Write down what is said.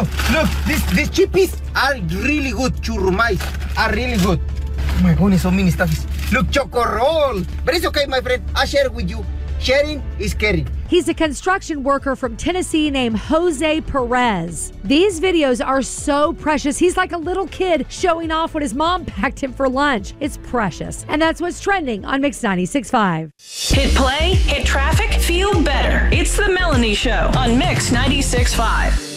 look, these chippies are really good. Churrumais are really good. Oh my goodness, so many stuff. Look, choco roll. But it's okay, my friend. I'll share it with you. Sharing is caring. He's a construction worker from Tennessee named Jose Perez. These videos are so precious. He's like a little kid showing off what his mom packed him for lunch. It's precious. And that's what's trending on Mix 96.5. Hit play, hit traffic, feel better. It's the Melanie Show on Mix 96.5.